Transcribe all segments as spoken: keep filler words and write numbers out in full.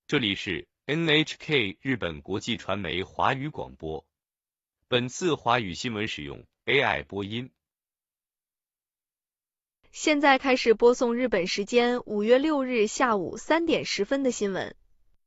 这里是 N H K 日本国际传媒华语广播。本次华语新闻使用 A I 播音。 现在开始播送日本时间五月六日下午三点十分的新闻。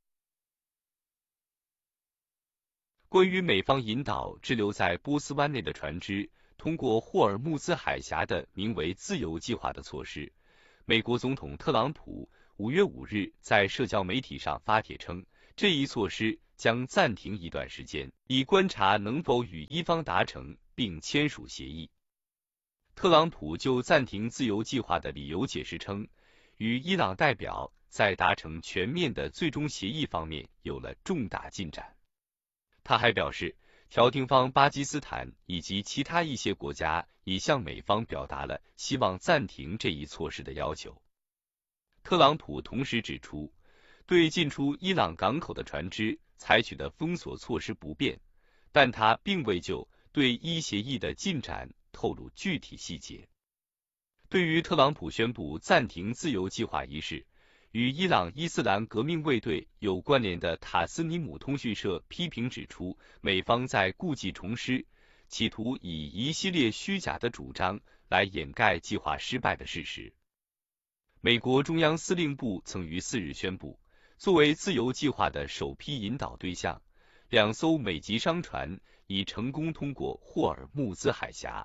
关于美方引导滞留在波斯湾内的船只通过霍尔木兹海峡的名为自由计划的措施，美国总统特朗普五月五日在社交媒体上发帖称，这一措施将暂停一段时间，以观察能否与伊方达成并签署协议。特朗普就暂停自由计划的理由解释称，与伊朗代表在达成全面的最终协议方面有了重大进展。他还表示，调停方巴基斯坦以及其他一些国家已向美方表达了希望暂停这一措施的要求。特朗普同时指出，对进出伊朗港口的船只采取的封锁措施不变，但他并未就对伊协议的进展透露具体细节。对于特朗普宣布暂停自由计划一事，与伊朗伊斯兰革命卫队有关联的塔斯尼姆通讯社批评指出，美方在故技重施，企图以一系列虚假的主张来掩盖计划失败的事实。美国中央司令部曾于四日宣布，作为自由计划的首批引导对象，两艘美籍商船已成功通过霍尔木兹海峡。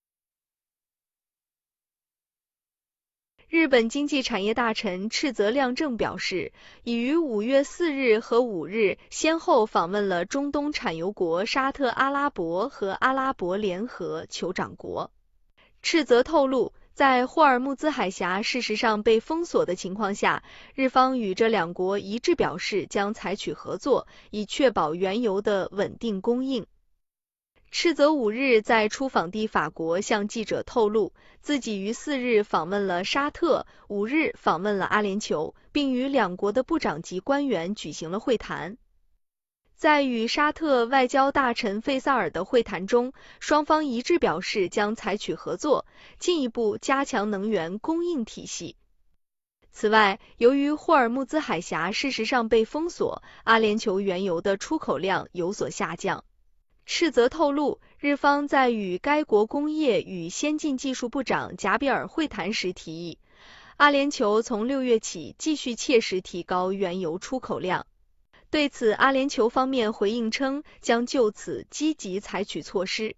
日本经济产业大臣赤泽亮正表示，已于五月四日和五日先后访问了中东产油国沙特阿拉伯和阿拉伯联合酋长国。赤泽透露，在霍尔木兹海峡事实上被封锁的情况下，日方与这两国一致表示将采取合作，以确保原油的稳定供应。赤泽五日在出访地法国向记者透露，自己于四日访问了沙特，五日访问了阿联酋，并与两国的部长级官员举行了会谈。在与沙特外交大臣费萨尔的会谈中，双方一致表示将采取合作，进一步加强能源供应体系。此外，由于霍尔木兹海峡事实上被封锁，阿联酋原油的出口量有所下降。赤泽透露，日方在与该国工业与先进技术部长贾比尔会谈时提议，阿联酋从六月起继续切实提高原油出口量。对此，阿联酋方面回应称，将就此积极采取措施。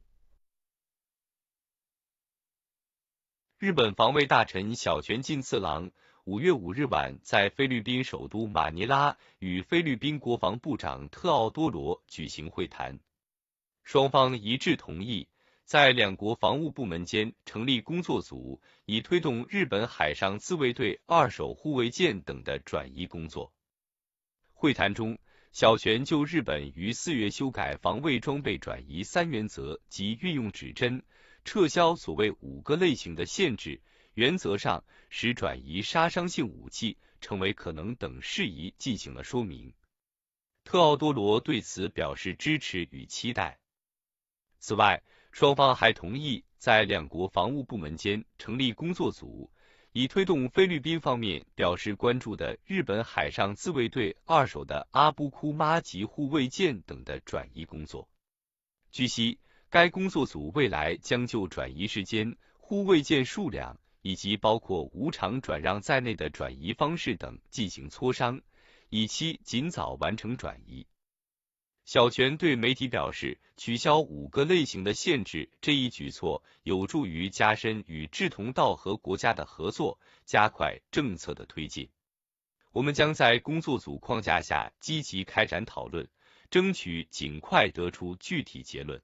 日本防卫大臣小泉进次郎五月五日晚在菲律宾首都马尼拉与菲律宾国防部长特奥多罗举行会谈。双方一致同意，在两国防务部门间成立工作组，以推动日本海上自卫队二手护卫舰等的转移工作。会谈中，小泉就日本于四月修改防卫装备转移三原则及运用指针，撤销所谓五个类型的限制，原则上使转移杀伤性武器成为可能等事宜进行了说明。特奥多罗对此表示支持与期待。此外，双方还同意在两国防务部门间成立工作组，以推动菲律宾方面表示关注的日本海上自卫队二手的阿布库妈级护卫舰等的转移工作。据悉，该工作组未来将就转移时间、护卫舰数量以及包括无偿转让在内的转移方式等进行磋商，以期尽早完成转移。小泉对媒体表示，取消五个类型的限制这一举措有助于加深与志同道合国家的合作，加快政策的推进。我们将在工作组框架下积极开展讨论，争取尽快得出具体结论。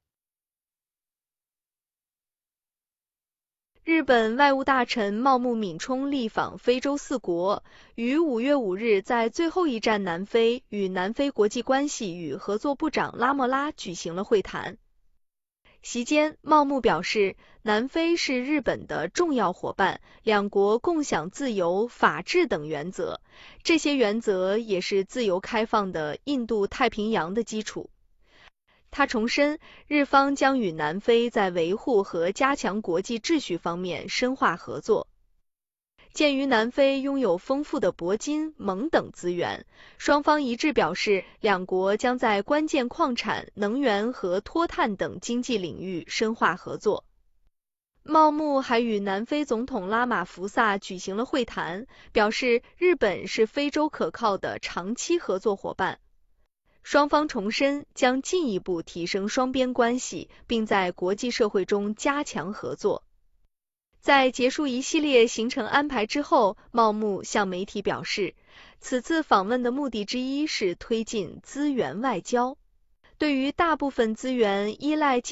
日本外务大臣茂木敏充力访非洲四国，于五月五日在最后一站南非与南非国际关系与合作部长拉莫拉举行了会谈。席间，茂木表示，南非是日本的重要伙伴，两国共享自由、法治等原则，这些原则也是自由开放的印度太平洋的基础。他重申，日方将与南非在维护和加强国际秩序方面深化合作。 鉴于南非拥有丰富的铂金、锰等资源，双方一致表示，两国将在关键矿产、能源和脱碳等经济领域深化合作。茂木还与南非总统拉马福萨举行了会谈，表示日本是非洲可靠的长期合作伙伴。双方重申将进一步提升双边关系，并在国际社会中加强合作。在结束一系列行程安排之后，茂木向媒体表示，此次访问的目的之一是推进资源外交。对于大部分资源依赖